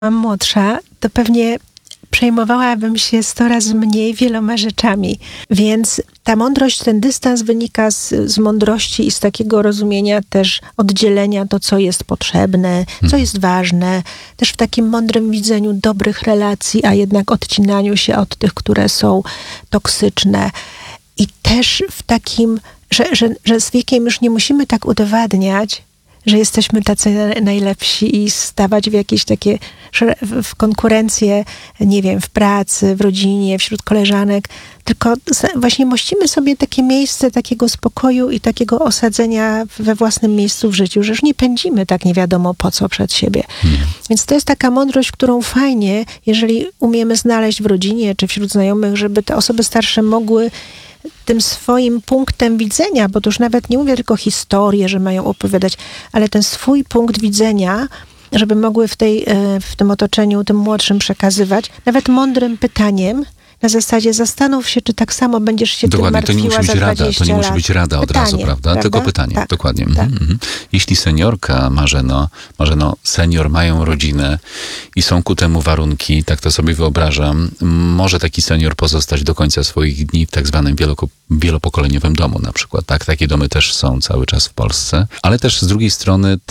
młodsza, to pewnie przejmowałabym się 100 razy mniej wieloma rzeczami. Więc ta mądrość, ten dystans wynika z mądrości i z takiego rozumienia też oddzielenia to, co jest potrzebne, co jest ważne. Też w takim mądrym widzeniu dobrych relacji, a jednak odcinaniu się od tych, które są toksyczne. I też w takim, że z wiekiem już nie musimy tak udowadniać, że jesteśmy tacy najlepsi i stawać w jakieś takie w konkurencję, nie wiem, w pracy, w rodzinie, wśród koleżanek, tylko właśnie mościmy sobie takie miejsce takiego spokoju i takiego osadzenia we własnym miejscu w życiu, że już nie pędzimy tak nie wiadomo po co przed siebie. Więc to jest taka mądrość, którą fajnie, jeżeli umiemy znaleźć w rodzinie czy wśród znajomych, żeby te osoby starsze mogły tym swoim punktem widzenia, bo to już nawet nie mówię tylko historię, że mają opowiadać, ale ten swój punkt widzenia, żeby mogły w tym otoczeniu, tym młodszym przekazywać, nawet mądrym pytaniem, na zasadzie zastanów się, czy tak samo będziesz się tym martwiła za 20 lat. To nie musi być rada od razu, prawda? Tylko pytanie, tak, dokładnie. Tak. Jeśli seniorka, Marzeno, senior mają rodzinę i są ku temu warunki, tak to sobie wyobrażam, może taki senior pozostać do końca swoich dni w tak zwanym wielopokoleniowym domu na przykład. Tak, takie domy też są cały czas w Polsce, ale też z drugiej strony